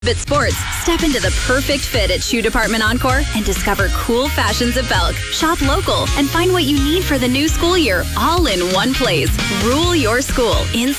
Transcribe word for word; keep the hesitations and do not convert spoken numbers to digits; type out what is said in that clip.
At Sports, step into the perfect fit at Shoe Department Encore and discover cool fashions at Belk. Shop local and find what you need for the new school year all in one place. Rule your school in